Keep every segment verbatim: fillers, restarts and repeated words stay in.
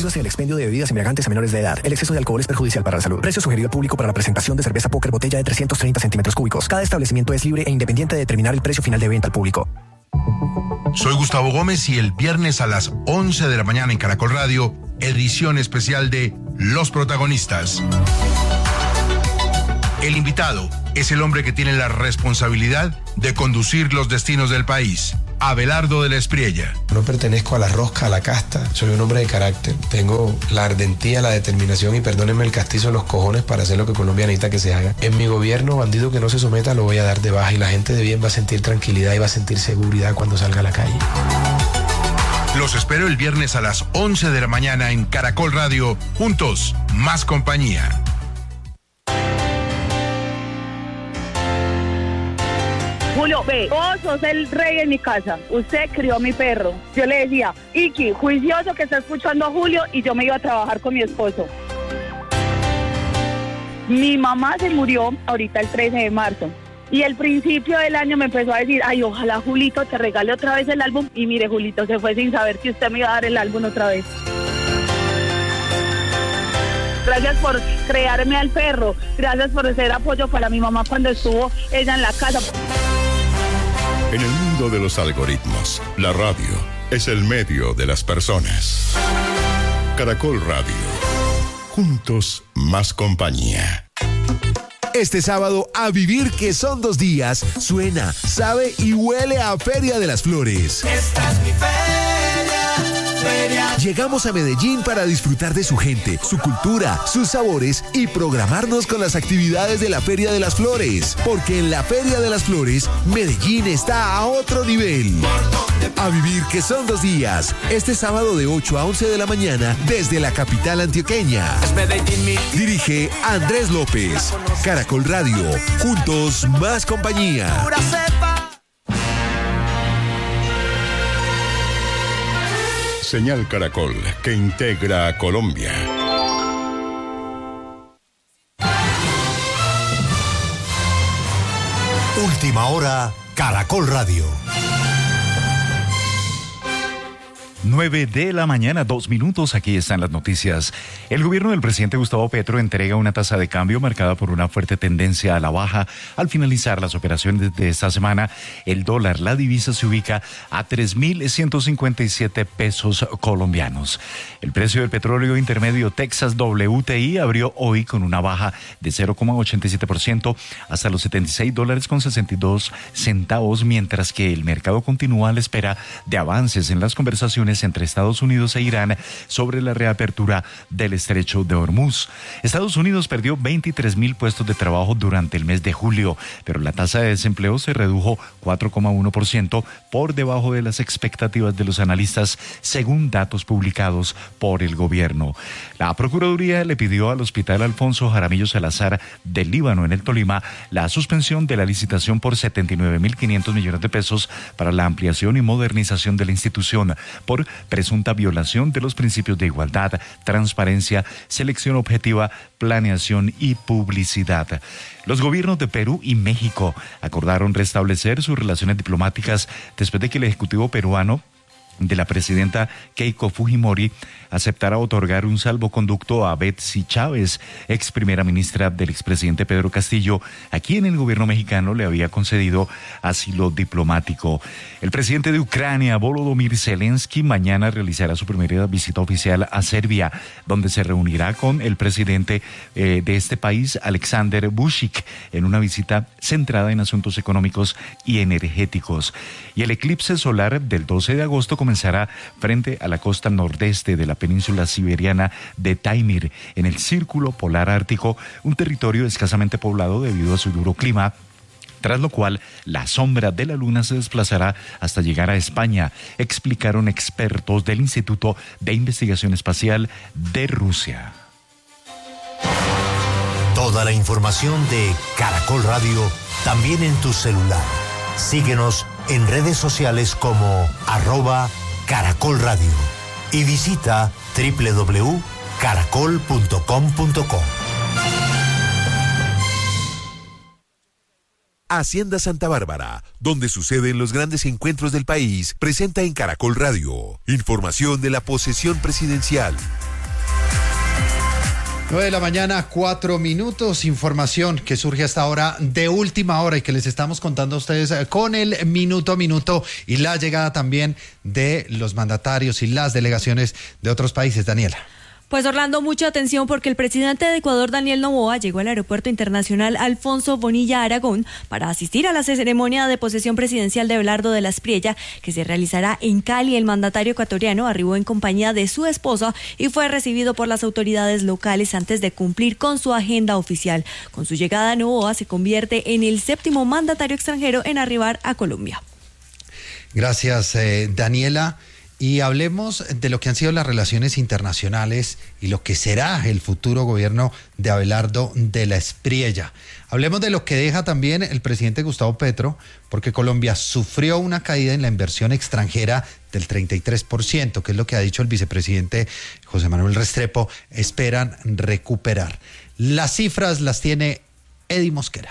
Redúzase el expendio de bebidas embriagantes a menores de edad. El exceso de alcohol es perjudicial para la salud. Precio sugerido al público para la presentación de cerveza Póker botella de trescientos treinta centímetros cúbicos. Cada establecimiento es libre e independiente de determinar el precio final de venta al público. Soy Gustavo Gómez y el viernes a las once de la mañana en Caracol Radio, edición especial de Los Protagonistas. El invitado es el hombre que tiene la responsabilidad de conducir los destinos del país, Abelardo de la Espriella. No pertenezco a la rosca, a la casta, soy un hombre de carácter. Tengo la ardentía, la determinación y perdónenme el castizo, los cojones para hacer lo que Colombia necesita que se haga. En mi gobierno, bandido que no se someta lo voy a dar de baja y la gente de bien va a sentir tranquilidad y va a sentir seguridad cuando salga a la calle. Los espero el viernes a las once de la mañana en Caracol Radio. Juntos, más compañía. Julio, ve, vos sos el rey en mi casa. Usted crió a mi perro. Yo le decía, Iki, juicioso que está escuchando a Julio, y yo me iba a trabajar con mi esposo. Mi mamá se murió ahorita el trece de marzo. Y el principio del año me empezó a decir, ay, ojalá Julito te regale otra vez el álbum. Y mire, Julito se fue sin saber que usted me iba a dar el álbum otra vez. Gracias por crearme al perro. Gracias por ser apoyo para mi mamá cuando estuvo ella en la casa. En el mundo de los algoritmos, la radio es el medio de las personas. Caracol Radio. Juntos, más compañía. Este sábado, a vivir que son dos días, suena, sabe y huele a Feria de las Flores. Esta es mi feria, feria. Llegamos a Medellín para disfrutar de su gente, su cultura, sus sabores y programarnos con las actividades de la Feria de las Flores. Porque en la Feria de las Flores, Medellín está a otro nivel. A vivir que son dos días, este sábado de ocho a once de la mañana desde la capital antioqueña. Dirige Andrés López. Caracol Radio, juntos más compañía. Señal Caracol, que integra a Colombia. Última hora, Caracol Radio. nueve de la mañana, dos minutos, aquí están las noticias. El gobierno del presidente Gustavo Petro entrega una tasa de cambio marcada por una fuerte tendencia a la baja. Al finalizar las operaciones de esta semana, el dólar, la divisa, se ubica a tres mil ciento cincuenta y siete pesos colombianos. El precio del petróleo intermedio Texas W T I abrió hoy con una baja de cero coma ochenta y siete por ciento hasta los setenta y seis dólares con sesenta y dos centavos, mientras que el mercado continúa a la espera de avances en las conversaciones entre Estados Unidos e Irán sobre la reapertura del estrecho de Hormuz. Estados Unidos perdió veintitrés mil puestos de trabajo durante el mes de julio, pero la tasa de desempleo se redujo cuatro coma uno por ciento, por debajo de las expectativas de los analistas, según datos publicados por el gobierno. La Procuraduría le pidió al Hospital Alfonso Jaramillo Salazar del Líbano, en el Tolima, la suspensión de la licitación por setenta y nueve mil quinientos millones de pesos para la ampliación y modernización de la institución, por presunta violación de los principios de igualdad, transparencia, selección objetiva, planeación y publicidad. Los gobiernos de Perú y México acordaron restablecer sus relaciones diplomáticas después de que el Ejecutivo peruano de la presidenta Keiko Fujimori aceptará otorgar un salvoconducto a Betsy Chávez, ex primera ministra del expresidente Pedro Castillo, a quien el gobierno mexicano le había concedido asilo diplomático. El presidente de Ucrania, Volodymyr Zelensky, mañana realizará su primera visita oficial a Serbia, donde se reunirá con el presidente eh, de este país, Alexander Vučić, en una visita centrada en asuntos económicos y energéticos. Y el eclipse solar del doce de agosto comenzará frente a la costa nordeste de la península siberiana de Taimyr, en el Círculo Polar Ártico, un territorio escasamente poblado debido a su duro clima, tras lo cual la sombra de la luna se desplazará hasta llegar a España, explicaron expertos del Instituto de Investigación Espacial de Rusia. Toda la información de Caracol Radio también en tu celular. Síguenos en redes sociales como arroba Caracol Radio y visita doble u doble u doble u punto caracol punto com punto co. Hacienda Santa Bárbara, donde suceden los grandes encuentros del país, presenta en Caracol Radio información de la posesión presidencial, nueve de la mañana, cuatro minutos. Información que surge hasta ahora de última hora y que les estamos contando a ustedes con el minuto a minuto y la llegada también de los mandatarios y las delegaciones de otros países. Daniela. Pues Orlando, mucha atención porque el presidente de Ecuador, Daniel Noboa, llegó al Aeropuerto Internacional Alfonso Bonilla Aragón para asistir a la ceremonia de posesión presidencial de Abelardo de la Espriella, que se realizará en Cali. El mandatario ecuatoriano arribó en compañía de su esposa y fue recibido por las autoridades locales antes de cumplir con su agenda oficial. Con su llegada, Noboa se convierte en el séptimo mandatario extranjero en arribar a Colombia. Gracias, eh, Daniela. Y hablemos de lo que han sido las relaciones internacionales y lo que será el futuro gobierno de Abelardo de la Espriella. Hablemos de lo que deja también el presidente Gustavo Petro, porque Colombia sufrió una caída en la inversión extranjera del treinta y tres por ciento, que es lo que ha dicho el vicepresidente José Manuel Restrepo. Esperan recuperar. Las cifras las tiene Eddie Mosquera.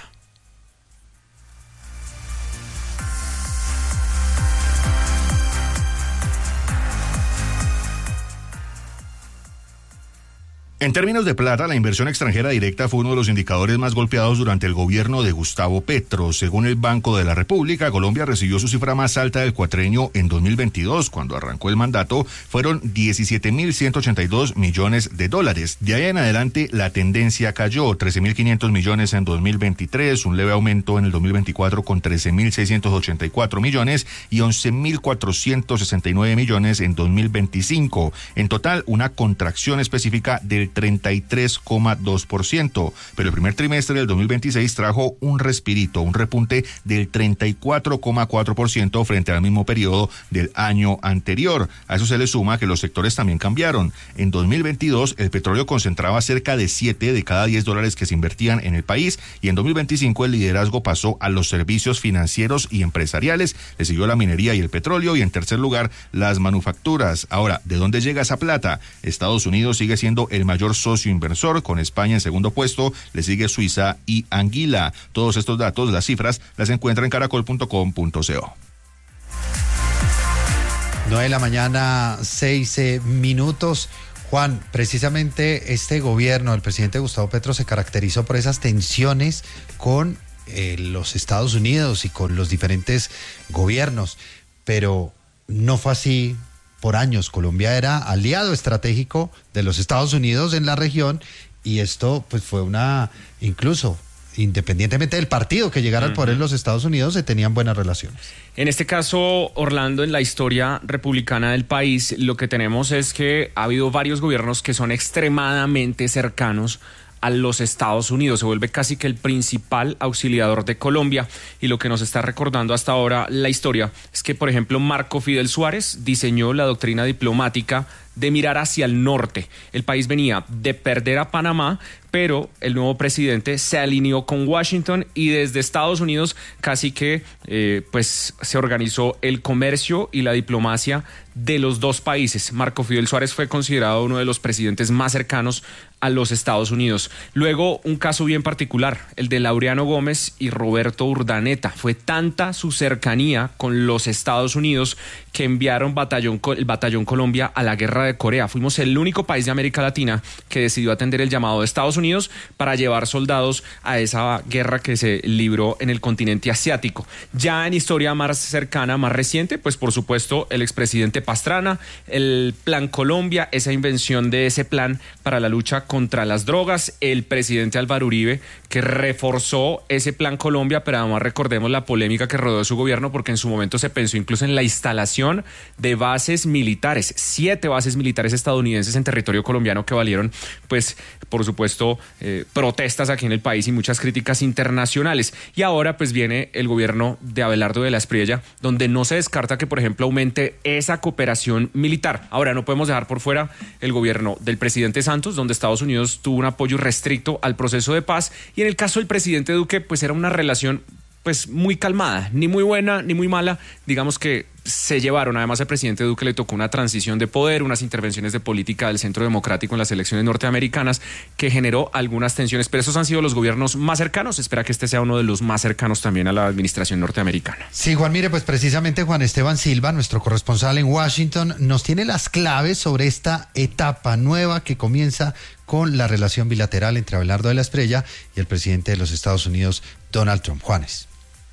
En términos de plata, la inversión extranjera directa fue uno de los indicadores más golpeados durante el gobierno de Gustavo Petro. Según el Banco de la República, Colombia recibió su cifra más alta del cuatrenio en dos mil veintidós. Cuando arrancó el mandato, fueron diecisiete mil ciento ochenta y dos millones de dólares. De ahí en adelante, la tendencia cayó, trece mil quinientos millones en dos mil veintitrés, un leve aumento en el dos mil veinticuatro con trece mil seiscientos ochenta y cuatro millones y once mil cuatrocientos sesenta y nueve millones en dos mil veinticinco. En total, una contracción específica del treinta y tres coma dos por ciento, pero el primer trimestre del dos mil veintiséis trajo un respirito, un repunte del treinta y cuatro coma cuatro por ciento frente al mismo periodo del año anterior. A eso se le suma que los sectores también cambiaron. En dos mil veintidós el petróleo concentraba cerca de siete de cada diez dólares que se invertían en el país y en dos mil veinticinco el liderazgo pasó a los servicios financieros y empresariales, le siguió la minería y el petróleo y en tercer lugar las manufacturas. Ahora, ¿de dónde llega esa plata? Estados Unidos sigue siendo el mayor socio inversor, con España en segundo puesto, le sigue Suiza y Anguila. Todos estos datos, las cifras, las encuentra en caracol punto com punto co. nueve de la mañana, seis eh, minutos. Juan, precisamente este gobierno del presidente Gustavo Petro se caracterizó por esas tensiones con eh, los Estados Unidos y con los diferentes gobiernos, pero no fue así por años. Colombia era aliado estratégico de los Estados Unidos en la región y esto pues fue una, incluso independientemente del partido que llegara al poder en los Estados Unidos, se tenían buenas relaciones. En este caso, Orlando, en la historia republicana del país, lo que tenemos es que ha habido varios gobiernos que son extremadamente cercanos a los Estados Unidos. Se vuelve casi que el principal auxiliador de Colombia y lo que nos está recordando hasta ahora la historia es que, por ejemplo, Marco Fidel Suárez diseñó la doctrina diplomática de mirar hacia el norte. El país venía de perder a Panamá, pero el nuevo presidente se alineó con Washington y desde Estados Unidos casi que eh, pues se organizó el comercio y la diplomacia de los dos países. Marco Fidel Suárez fue considerado uno de los presidentes más cercanos a los Estados Unidos. Luego, un caso bien particular, el de Laureano Gómez y Roberto Urdaneta. Fue tanta su cercanía con los Estados Unidos que enviaron batallón, el Batallón Colombia a la guerra de Corea. Fuimos el único país de América Latina que decidió atender el llamado de Estados Unidos para llevar soldados a esa guerra que se libró en el continente asiático. Ya en historia más cercana, más reciente, pues por supuesto el expresidente Pastrana, el Plan Colombia, esa invención de ese plan para la lucha contra las drogas, el presidente Álvaro Uribe, que reforzó ese Plan Colombia, pero además recordemos la polémica que rodeó su gobierno porque en su momento se pensó incluso en la instalación de bases militares, siete bases militares estadounidenses en territorio colombiano que valieron, pues, por supuesto, eh, protestas aquí en el país y muchas críticas internacionales. Y ahora, pues, viene el gobierno de Abelardo de la Espriella, donde no se descarta que, por ejemplo, aumente esa cooperación militar. Ahora, no podemos dejar por fuera el gobierno del presidente Santos, donde Estados Unidos tuvo un apoyo restricto al proceso de paz, y en el caso del presidente Duque, pues, era una relación pues muy calmada, ni muy buena ni muy mala, digamos que se llevaron. Además, al presidente Duque le tocó una transición de poder, unas intervenciones de política del Centro Democrático en las elecciones norteamericanas que generó algunas tensiones, pero esos han sido los gobiernos más cercanos. Espera que este sea uno de los más cercanos también a la administración norteamericana. Sí, Juan, mire, pues precisamente Juan Esteban Silva, nuestro corresponsal en Washington, nos tiene las claves sobre esta etapa nueva que comienza con la relación bilateral entre Abelardo de la Espriella y el presidente de los Estados Unidos, Donald Trump. Juanes.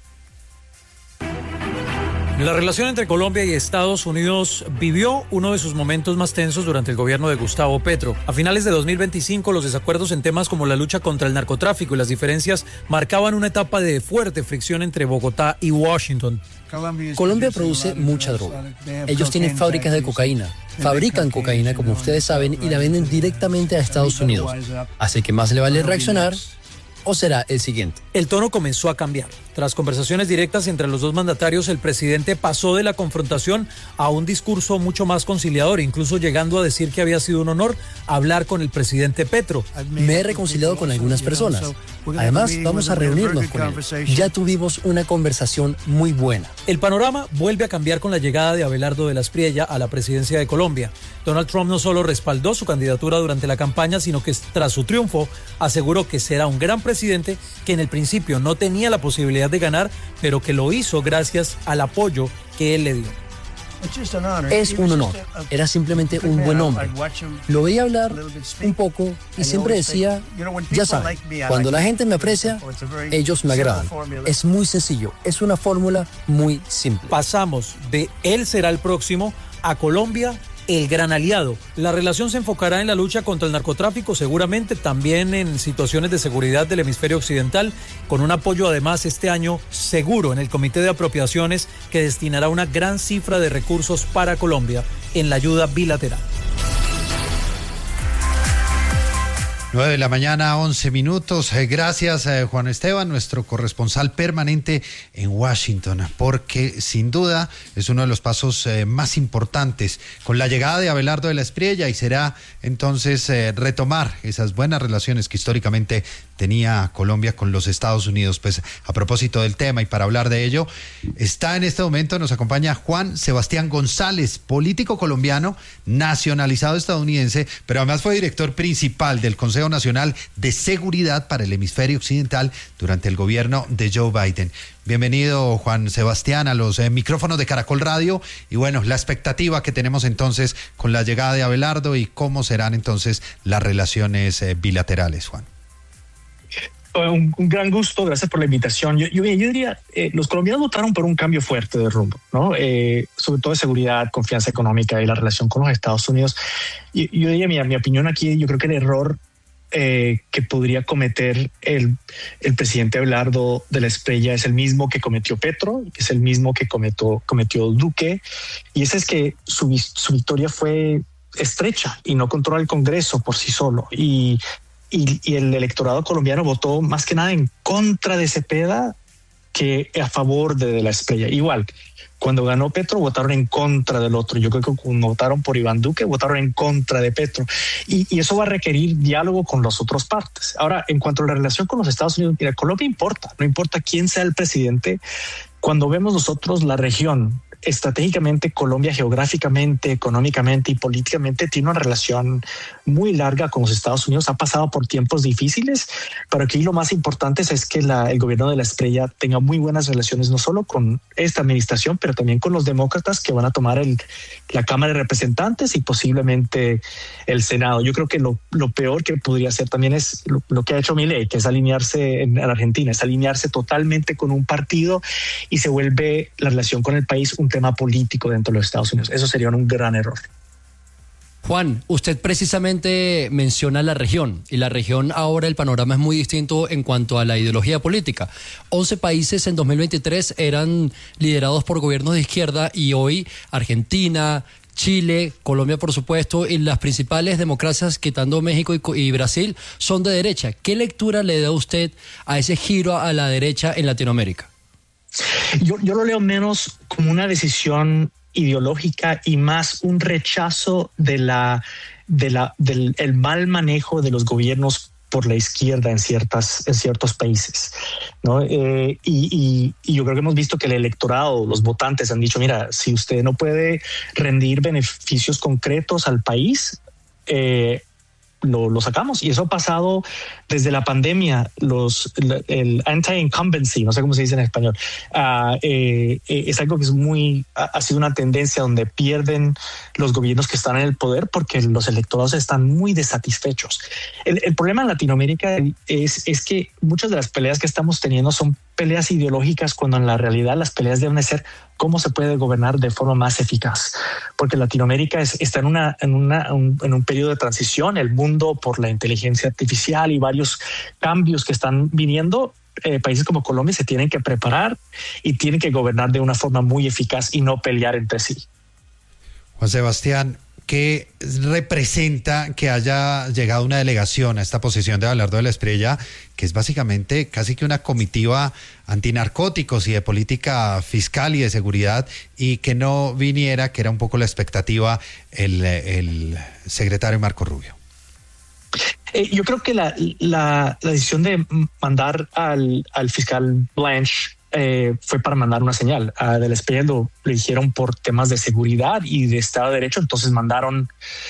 La relación entre Colombia y Estados Unidos vivió uno de sus momentos más tensos durante el gobierno de Gustavo Petro. A finales de dos mil veinticinco, los desacuerdos en temas como la lucha contra el narcotráfico y las diferencias marcaban una etapa de fuerte fricción entre Bogotá y Washington. Colombia produce mucha droga. Ellos tienen fábricas de cocaína, fabrican cocaína, como ustedes saben, y la venden directamente a Estados Unidos. Así que más le vale reaccionar, ¿o será el siguiente? El tono comenzó a cambiar. Tras conversaciones directas entre los dos mandatarios, el presidente pasó de la confrontación a un discurso mucho más conciliador, incluso llegando a decir que había sido un honor hablar con el presidente Petro. Me he reconciliado con algunas personas. Además, vamos a reunirnos con él. Ya tuvimos una conversación muy buena. El panorama vuelve a cambiar con la llegada de Abelardo de la Espriella a la presidencia de Colombia. Donald Trump no solo respaldó su candidatura durante la campaña, sino que tras su triunfo aseguró que será un gran presidente que en el principio no tenía la posibilidad de ganar, pero que lo hizo gracias al apoyo que él le dio. Es un honor. Era simplemente un buen hombre. Lo veía hablar un poco y siempre decía, ya saben, cuando la gente me aprecia, ellos me agradan. Es muy sencillo, es una fórmula muy simple. Pasamos de él será el próximo a Colombia, el gran aliado. La relación se enfocará en la lucha contra el narcotráfico, seguramente también en situaciones de seguridad del hemisferio occidental, con un apoyo además este año seguro en el Comité de Apropiaciones, que destinará una gran cifra de recursos para Colombia en la ayuda bilateral. nueve de la mañana, once minutos. Gracias, eh, Juan Esteban, nuestro corresponsal permanente en Washington, porque sin duda es uno de los pasos eh, más importantes con la llegada de Abelardo de la Espriella, y será entonces eh, retomar esas buenas relaciones que históricamente tenía Colombia con los Estados Unidos. Pues a propósito del tema y para hablar de ello, está en este momento, nos acompaña Juan Sebastián González, político colombiano, nacionalizado estadounidense, pero además fue director principal del Consejo Nacional de Seguridad para el Hemisferio Occidental durante el gobierno de Joe Biden. Bienvenido, Juan Sebastián, a los eh, micrófonos de Caracol Radio. Y bueno, la expectativa que tenemos entonces con la llegada de Abelardo y cómo serán entonces las relaciones eh, bilaterales, Juan. Un, un gran gusto, gracias por la invitación. Yo, yo, yo diría, eh, los colombianos votaron por un cambio fuerte de rumbo, ¿no? Eh, sobre todo de seguridad, confianza económica y la relación con los Estados Unidos. Y yo diría, mi, mi opinión aquí, yo creo que el error eh, que podría cometer el, el presidente Abelardo de la Espriella es el mismo que cometió Petro, es el mismo que cometió, cometió Duque, y ese es que su, su victoria fue estrecha y no controla el Congreso por sí solo. Y Y, y el electorado colombiano votó más que nada en contra de Cepeda que a favor de, de la Espriella. Igual, cuando ganó Petro, votaron en contra del otro. Yo creo que cuando votaron por Iván Duque, votaron en contra de Petro. Y, y eso va a requerir diálogo con las otras partes. Ahora, en cuanto a la relación con los Estados Unidos, mira, Colombia importa. No importa quién sea el presidente. Cuando vemos nosotros la región, estratégicamente Colombia geográficamente, económicamente y políticamente tiene una relación muy larga con los Estados Unidos. Ha pasado por tiempos difíciles, pero aquí lo más importante es que la, el gobierno de la Espriella tenga muy buenas relaciones no solo con esta administración, pero también con los demócratas que van a tomar el, la Cámara de Representantes y posiblemente el Senado. Yo creo que lo, lo peor que podría hacer también es lo, lo que ha hecho Milei, que es alinearse en, en Argentina, es alinearse totalmente con un partido y se vuelve la relación con el país un tema político dentro de los Estados Unidos. Eso sería un gran error. Juan, usted precisamente menciona la región, y la región ahora el panorama es muy distinto en cuanto a la ideología política. once países en dos mil veintitrés eran liderados por gobiernos de izquierda, y hoy Argentina, Chile, Colombia por supuesto, y las principales democracias, quitando México y, y Brasil, son de derecha. ¿Qué lectura le da usted a ese giro a la derecha en Latinoamérica? Yo, yo lo leo menos como una decisión ideológica y más un rechazo de la, de la, del el mal manejo de los gobiernos por la izquierda en ciertas en ciertos países, ¿no? Eh, y, y, y yo creo que hemos visto que el electorado, los votantes han dicho, mira, si usted no puede rendir beneficios concretos al país, eh, Lo, lo sacamos. Y eso ha pasado desde la pandemia. Los, el anti-incumbency, no sé cómo se dice en español, uh, eh, eh, es algo que es muy, ha, ha sido una tendencia donde pierden los gobiernos que están en el poder porque los electorados están muy desatisfechos. El, el problema en Latinoamérica es, es que muchas de las peleas que estamos teniendo son peleas ideológicas, cuando en la realidad las peleas deben de ser cómo se puede gobernar de forma más eficaz, porque Latinoamérica es, está en, una, en, una, un, en un periodo de transición. El mundo, por la inteligencia artificial y varios cambios que están viniendo, eh, países como Colombia se tienen que preparar y tienen que gobernar de una forma muy eficaz y no pelear entre sí. Juan Sebastián, ¿qué representa que haya llegado una delegación a esta posición de Abelardo de la Espriella, que es básicamente casi que una comitiva antinarcóticos y de política fiscal y de seguridad, y que no viniera, que era un poco la expectativa, el, el secretario Marco Rubio? Eh, yo creo que la, la, la decisión de mandar al, al fiscal Blanche Eh, fue para mandar una señal. A De la Espriella lo eligieron por temas de seguridad y de Estado de Derecho, entonces mandaron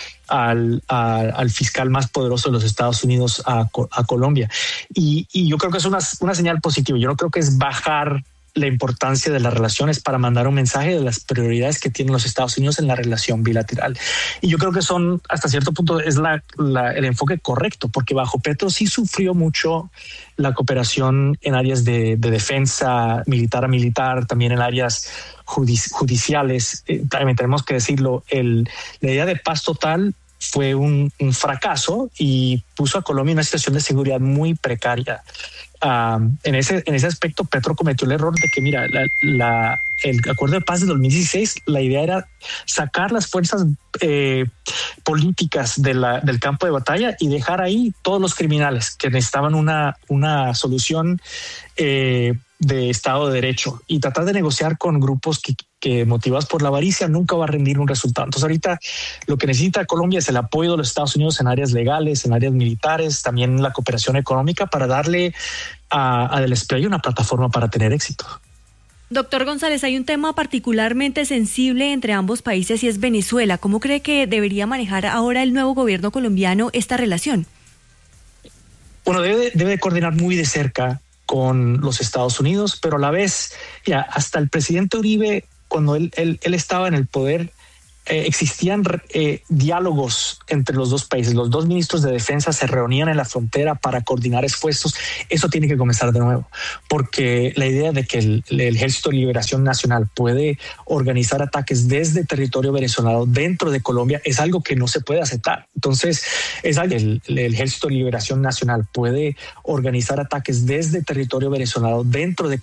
al, a, al fiscal más poderoso de los Estados Unidos a, a Colombia. Y, y yo creo que es una, una señal positiva. Yo no creo que es bajar la importancia de las relaciones, para mandar un mensaje de las prioridades que tienen los Estados Unidos en la relación bilateral. Y yo creo que son, hasta cierto punto, es la, la, el enfoque correcto, porque bajo Petro sí sufrió mucho la cooperación en áreas de, de defensa militar a militar, también en áreas judici judiciales. Eh, también tenemos que decirlo, el, la idea de paz total fue un, un fracaso y puso a Colombia en una situación de seguridad muy precaria. Um, en ese en ese aspecto, Petro cometió el error de que, mira, la, la, el acuerdo de paz de dos mil dieciséis, la idea era sacar las fuerzas eh, políticas de la, del campo de batalla y dejar ahí todos los criminales que necesitaban una, una solución eh, de Estado de Derecho, y tratar de negociar con grupos que, que motivados por la avaricia nunca va a rendir un resultado. Entonces ahorita lo que necesita Colombia es el apoyo de los Estados Unidos en áreas legales, en áreas militares, también la cooperación económica, para darle a, a De la Espriella una plataforma para tener éxito. Doctor González, hay un tema particularmente sensible entre ambos países y es Venezuela. ¿Cómo cree que debería manejar ahora el nuevo gobierno colombiano esta relación? Bueno, debe, debe coordinar muy de cerca con los Estados Unidos, pero a la vez, ya hasta el presidente Uribe, cuando él, él, él estaba en el poder, eh, existían eh, diálogos entre los dos países. Los dos ministros de defensa se reunían en la frontera para coordinar esfuerzos. Eso tiene que comenzar de nuevo, porque la idea de que el, el Ejército de Liberación Nacional puede organizar ataques desde territorio venezolano dentro de Colombia es algo que no se puede aceptar. Entonces, es algo que el, el Ejército de Liberación Nacional puede organizar ataques desde territorio venezolano dentro de